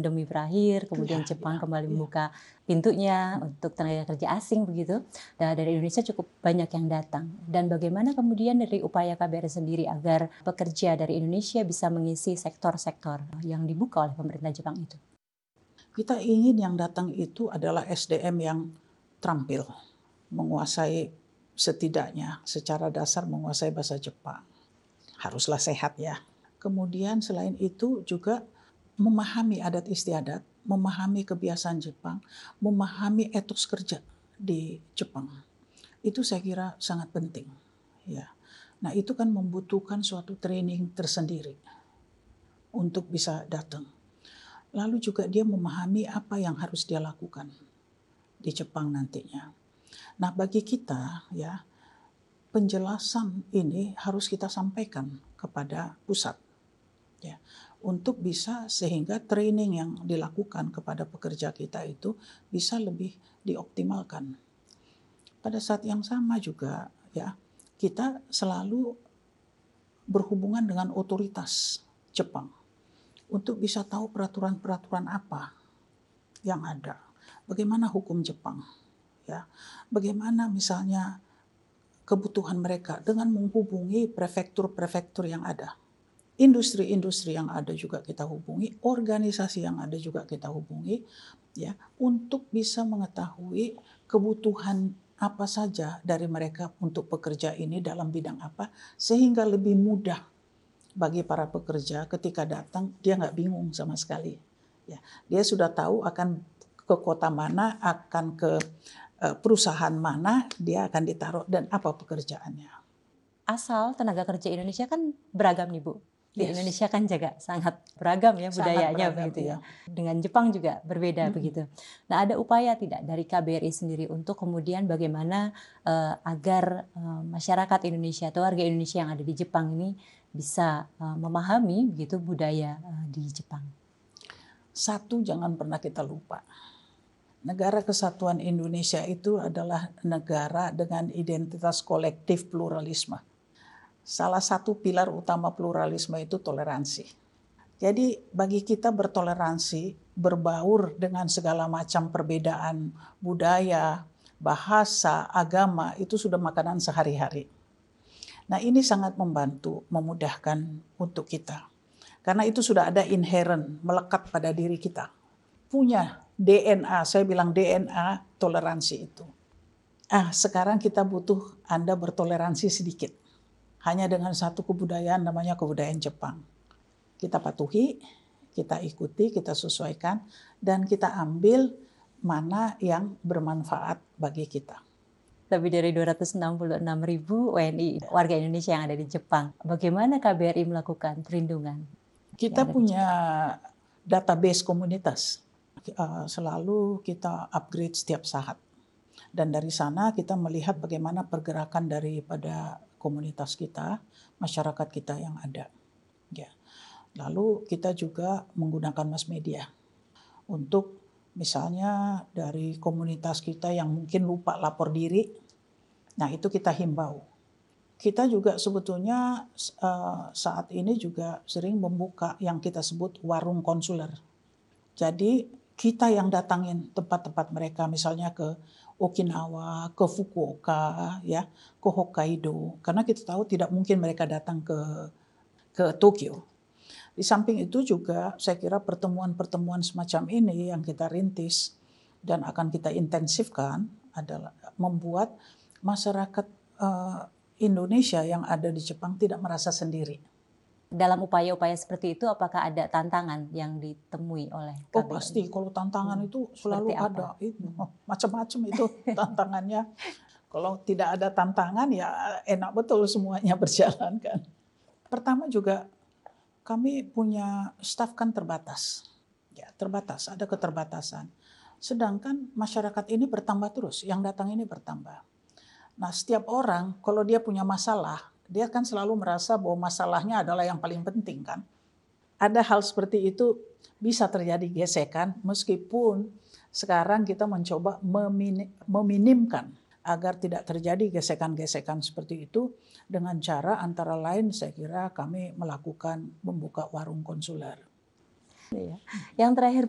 pandemi berakhir, kemudian Iya, Jepang iya, kembali iya. membuka pintunya untuk tenaga kerja asing begitu, dan dari Indonesia cukup banyak yang datang. Dan bagaimana kemudian dari upaya KBRI sendiri agar pekerja dari Indonesia bisa mengisi sektor-sektor yang dibuka oleh pemerintah Jepang itu? Kita ingin yang datang itu adalah SDM yang terampil, menguasai setidaknya secara dasar menguasai bahasa Jepang. Haruslah sehat ya. Kemudian selain itu juga memahami adat istiadat, memahami kebiasaan Jepang, memahami etos kerja di Jepang. Itu saya kira sangat penting. Ya. Nah itu kan membutuhkan suatu training tersendiri untuk bisa datang. Lalu juga dia memahami apa yang harus dia lakukan di Jepang nantinya. Nah bagi kita ya, penjelasan ini harus kita sampaikan kepada pusat ya, untuk bisa sehingga training yang dilakukan kepada pekerja kita itu bisa lebih dioptimalkan. Pada saat yang sama juga ya, kita selalu berhubungan dengan otoritas Jepang untuk bisa tahu peraturan-peraturan apa yang ada. Bagaimana hukum Jepang ya. Bagaimana misalnya kebutuhan mereka dengan menghubungi prefektur-prefektur yang ada. Industri-industri yang ada juga kita hubungi, organisasi yang ada juga kita hubungi ya, untuk bisa mengetahui kebutuhan apa saja dari mereka untuk pekerja ini dalam bidang apa, sehingga lebih mudah bagi para pekerja ketika datang dia nggak bingung sama sekali. Ya, dia sudah tahu akan ke kota mana, akan ke perusahaan mana dia akan ditaruh dan apa pekerjaannya. Asal tenaga kerja Indonesia kan beragam nih Bu. Di Yes, Indonesia kan juga sangat beragam ya sangat budayanya beragam begitu ya. ya. Dengan Jepang juga berbeda begitu. Nah ada upaya tidak dari KBRI sendiri untuk kemudian bagaimana agar masyarakat Indonesia atau warga Indonesia yang ada di Jepang ini bisa memahami begitu budaya di Jepang. Satu jangan pernah kita lupa. Negara Kesatuan Indonesia itu adalah negara dengan identitas kolektif pluralisme. Salah satu pilar utama pluralisme itu toleransi. Jadi bagi kita bertoleransi, berbaur dengan segala macam perbedaan budaya, bahasa, agama, itu sudah makanan sehari-hari. Nah ini sangat membantu, memudahkan untuk kita. Karena itu sudah ada inherent, melekat pada diri kita. Punya DNA, saya bilang DNA toleransi itu. Sekarang kita butuh Anda bertoleransi sedikit. Hanya dengan satu kebudayaan namanya kebudayaan Jepang. Kita patuhi, kita ikuti, kita sesuaikan, dan kita ambil mana yang bermanfaat bagi kita. Lebih dari 266.000 WNI warga Indonesia yang ada di Jepang. Bagaimana KBRI melakukan perlindungan? Kita punya database komunitas. Selalu kita upgrade setiap saat. Dan dari sana kita melihat bagaimana pergerakan daripada komunitas kita, masyarakat kita yang ada. Ya. Lalu kita juga menggunakan mass media untuk misalnya dari komunitas kita yang mungkin lupa lapor diri, nah itu kita himbau. Kita juga sebetulnya saat ini juga sering membuka yang kita sebut warung konsuler. Jadi kita yang datangin tempat-tempat mereka, misalnya ke Okinawa, ke Fukuoka, ya, ke Hokkaido. Karena kita tahu tidak mungkin mereka datang ke Tokyo. Di samping itu juga saya kira pertemuan-pertemuan semacam ini yang kita rintis dan akan kita intensifkan adalah membuat masyarakat Indonesia yang ada di Jepang tidak merasa sendiri. Dalam upaya-upaya seperti itu, apakah ada tantangan yang ditemui oleh KBRI? Pasti, kalau tantangan itu selalu ada. Macam-macam itu tantangannya. Kalau tidak ada tantangan ya enak betul semuanya berjalan kan. Pertama juga kami punya staf kan terbatas. Ya, terbatas, ada keterbatasan. Sedangkan masyarakat ini bertambah terus, yang datang ini bertambah. Nah, setiap orang kalau dia punya masalah, dia kan selalu merasa bahwa masalahnya adalah yang paling penting kan. Ada hal seperti itu bisa terjadi gesekan meskipun sekarang kita mencoba meminimkan agar tidak terjadi gesekan-gesekan seperti itu dengan cara antara lain saya kira kami melakukan membuka warung konsuler. Yang terakhir